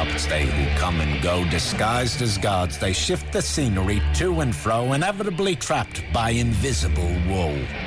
puppets, they who come and go, disguised as gods. They shift the scenery to and fro, inevitably trapped by invisible woe.